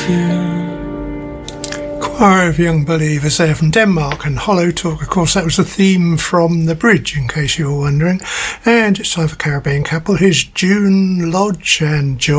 Choir of Young Believers there from Denmark, and Hollow Talk, of course, that was the theme from The Bridge, in case you were wondering. And it's time for Caribbean Couple. Here's June Lodge and Joy.